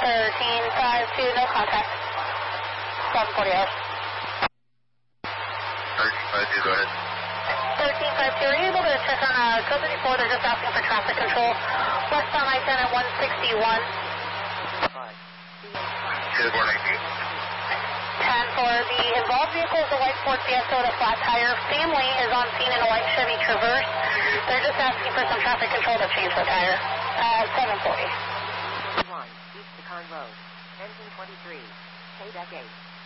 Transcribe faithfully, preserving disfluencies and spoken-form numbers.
thirteen five two, no contact. seven forty hours. thirteen five two, go ahead. thirteen five two, are you able to check on uh, code thirty-four? They're just asking for traffic control. Westbound I ten at one sixty-one. Good morning. ten for the involved vehicle is a white Ford Fiesta with a flat tire. Family is on scene in a white Chevy Traverse. They're just asking for some traffic control to change the tire. Uh, seven forty. one, East Pecan Road, engine twenty-three, Payback eight.